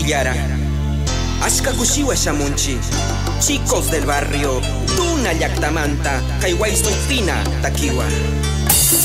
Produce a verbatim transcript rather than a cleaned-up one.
Killara. Ashka kushiwa shamunchi. Chicos del barrio, tuna llaktamanta, kaiwaisoy pina takiwa.